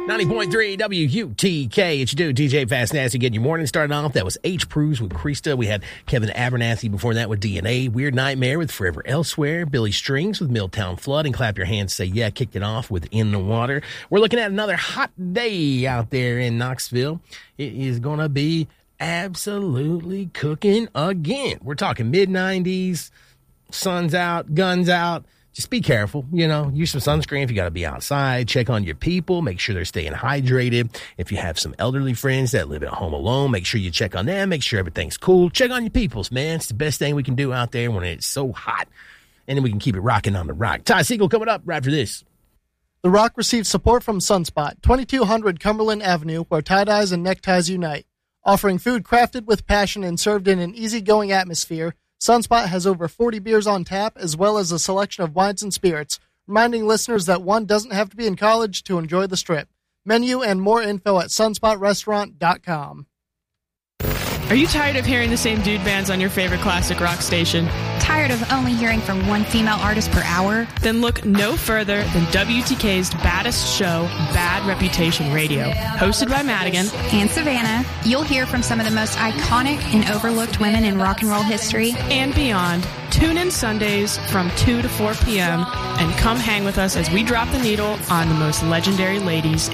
90.3 WUTK. It's your dude, DJ Fast Nasty, getting your morning started off. That was H. Pruz with Krista. We had Kevin Abernathy before that with DNA. Weird Nightmare with Forever Elsewhere. Billy Strings with Milltown Flood. And Clap Your Hands Say Yeah kicked it off with In the Water. We're looking at another hot day out there in Knoxville. It is going to be absolutely cooking again. We're talking mid-90s, sun's out, guns out. Just be careful, use some sunscreen if you got to be outside. Check on your people. Make sure they're staying hydrated. If you have some elderly friends that live at home alone, make sure you check on them. Make sure everything's cool. Check on your peoples, man. It's the best thing we can do out there when it's so hot. And then we can keep it rocking on the rock. Ty Siegel coming up right after this. The Rock receives support from Sunspot, 2200 Cumberland Avenue, where tie-dyes and neckties unite. Offering food crafted with passion and served in an easygoing atmosphere, Sunspot has over 40 beers on tap, as well as a selection of wines and spirits, reminding listeners that one doesn't have to be in college to enjoy the Strip. Menu and more info at sunspotrestaurant.com. Are you tired of hearing the same dude bands on your favorite classic rock station? Tired of only hearing from one female artist per hour? Then look no further than WTK's baddest show, Bad Reputation Radio. Hosted by Madigan and Savannah, you'll hear from some of the most iconic and overlooked women in rock and roll history and beyond. Tune in Sundays from 2 to 4 p.m. and come hang with us as we drop the needle on the most legendary ladies